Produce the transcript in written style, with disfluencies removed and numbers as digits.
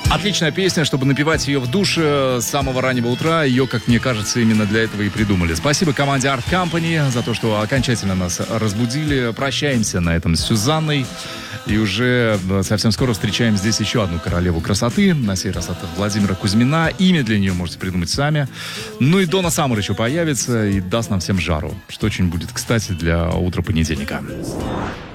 Отличная песня, чтобы напевать ее в душе с самого раннего утра. Ее, как мне кажется, именно для этого и придумали. Спасибо команде Art Company за то, что окончательно нас разбудили. Прощаемся на этом с Сюзанной. И уже совсем скоро встречаем здесь еще одну королеву красоты. На сей раз это Владимира Кузьмина. Имя для нее можете придумать сами. Ну и Дона Саммер еще появится и даст нам всем жару. Что очень будет кстати для утра понедельника.